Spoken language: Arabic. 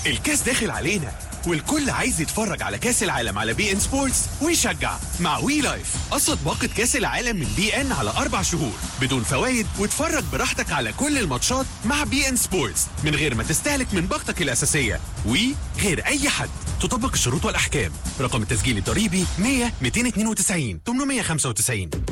الكاس داخل علينا والكل عايز يتفرج على كاس العالم على بي ان سبورتس ويشجع مع وي لايف. قسط باقة كاس العالم من بي ان على 4 شهور بدون فوائد، واتفرج براحتك على كل الماتشات مع بي ان سبورتس من غير ما تستهلك من باقتك الأساسية. وي غير أي حد. تطبق الشروط والأحكام. رقم التسجيل الضريبي 100 292 895.